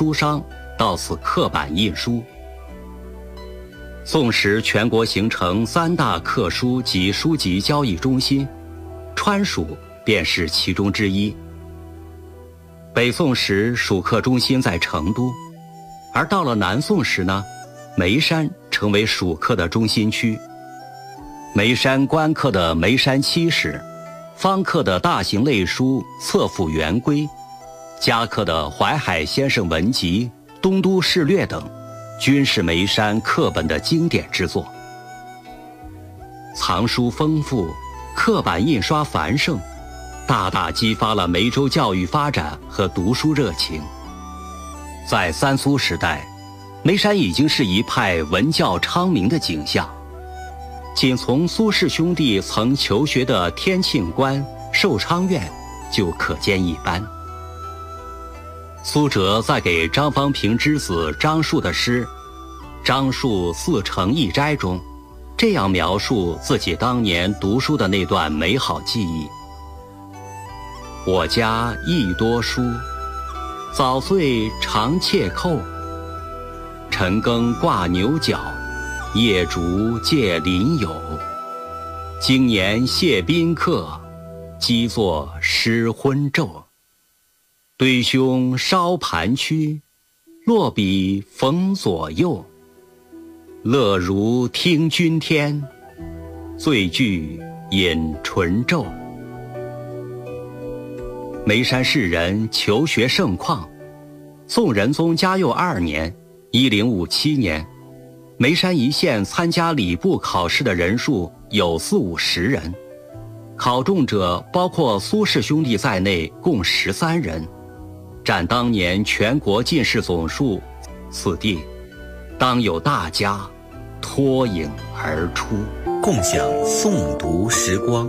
书商到此刻版印书。宋时全国形成3大刻书及书籍交易中心，川蜀便是其中之一。北宋时蜀刻中心在成都，而到了南宋时呢，眉山成为蜀刻的中心区。眉山官刻的眉山七史，方刻的大型类书《册府元规》，家刻的《淮海先生文集》《东都事略》等，均是眉山刻本的经典之作。藏书丰富，刻版印刷繁盛，大大激发了眉州教育发展和读书热情。在三苏时代，眉山已经是一派文教昌明的景象。仅从苏氏兄弟曾求学的天庆观、寿昌院就可见一斑。苏辙在给张方平之子张树的诗《张树4城一斋》中，这样描述自己当年读书的那段美好记忆：我家亦多书，早岁常窃扣，晨更挂牛角，夜烛借邻友。今年谢宾客，积作诗昏昼。对兄烧盘曲，落笔逢左右。乐如听君天，醉句饮醇昼。眉山士人求学盛况。宋仁宗嘉佑2年（1057年），眉山一县参加礼部考试的人数有40-50人，考中者包括苏氏兄弟在内共13人，占当年全国进士总数。此地当有大家脱颖而出， 共享诵读时光。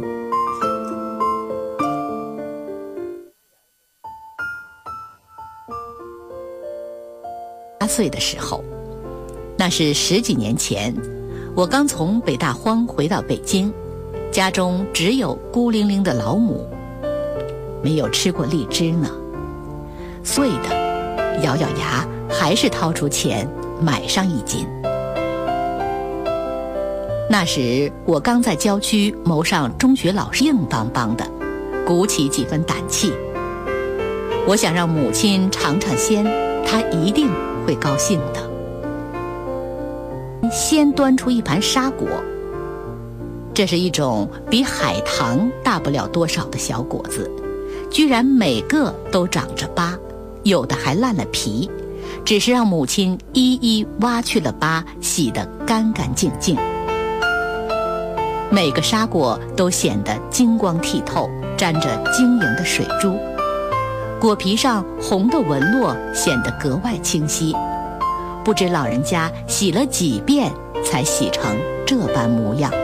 8岁的时候，那是10几年前，我刚从北大荒回到北京，家中只有孤零零的老母，没有吃过荔枝呢。碎的，咬咬牙，还是掏出钱买上1斤。那时我刚在郊区谋上中学老师，硬邦邦的，鼓起几分胆气。我想让母亲尝尝鲜，她一定会高兴的。先端出一盘沙果，这是一种比海棠大不了多少的小果子，居然每个都长着疤，有的还烂了皮，只是让母亲一一挖去了疤，洗得干干净净。每个沙果都显得晶光剔透，沾着晶莹的水珠，果皮上红的纹络显得格外清晰。不知老人家洗了几遍才洗成这般模样。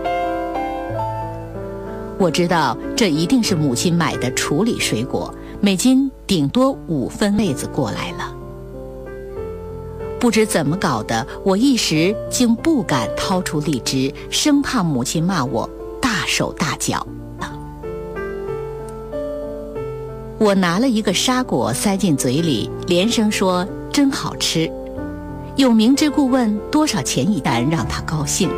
我知道这一定是母亲买的处理水果，每斤顶多5分位子过来了。不知怎么搞的，我一时竟不敢掏出荔枝，生怕母亲骂我大手大脚。我拿了一个沙果塞进嘴里，连声说真好吃，又明知故问多少钱一担，让他高兴。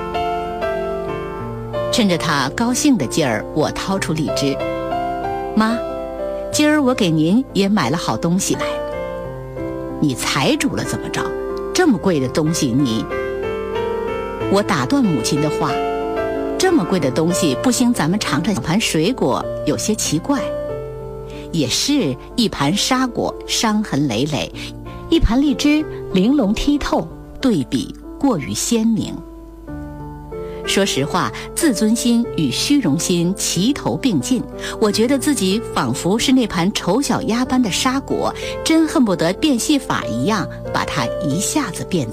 趁着他高兴的劲儿，我掏出荔枝：妈，今儿我给您也买了好东西来。你财主了怎么着？这么贵的东西你……我打断母亲的话：这么贵的东西不兴咱们尝尝盘水果，有些奇怪。也是一盘沙果伤痕累累，一盘荔枝玲珑剔透，对比过于鲜明。说实话，自尊心与虚荣心齐头并进，我觉得自己仿佛是那盘丑小鸭般的沙果，真恨不得变戏法一样把它一下子变